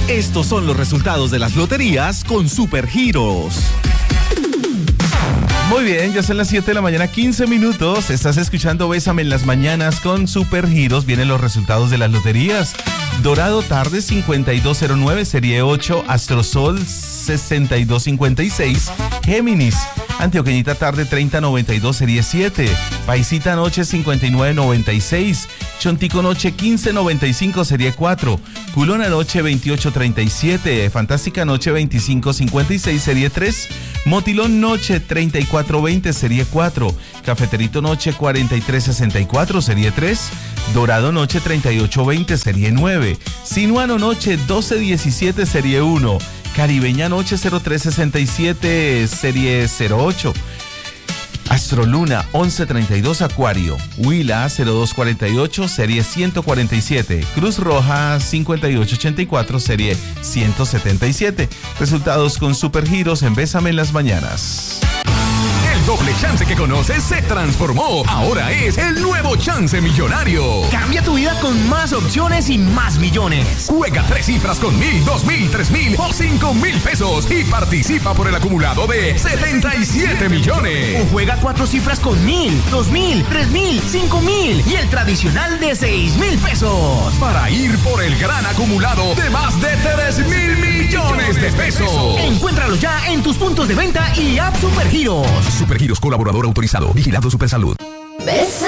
Estos son los resultados de las loterías con Supergiros. Muy bien, ya son las 7 de la mañana, 15 minutos. Estás escuchando Bésame en las mañanas con Supergiros. Vienen los resultados de las loterías. Dorado tarde 5209, serie 8, Astrosol 6256, Géminis. Antioqueñita tarde 3092, serie 7, Paisita noche 5996, Chontico noche 1595, serie 4, Culona noche 2837, Fantástica noche 2556, serie 3, Motilón noche 3420, serie 4, Cafeterito noche 4364, serie 3, Dorado noche 3820, serie 9, Sinuano noche 1217, serie 1, Caribeña noche 0367, serie 08, Astroluna 1132, Acuario, Huila 0248, serie 147, Cruz Roja 5884, serie 177. Resultados con Supergiros en Bésame en las mañanas. El doble chance que conoces se transformó. Ahora es el nuevo chance millonario. Cambia tu vida con más opciones y más millones. Juega 3 cifras con 1,000, 2,000, 3,000 o 5,000 pesos y participa por el acumulado de 77 millones. O juega 4 cifras con 1,000, 2,000, 3,000, 5,000 y el tradicional de 6,000 pesos. Para ir por el gran acumulado de más de 3,000 millones de pesos. Encuéntralo ya en tus puntos de venta y app Supergiros. Supergiros, colaborador autorizado. Vigilado Supersalud.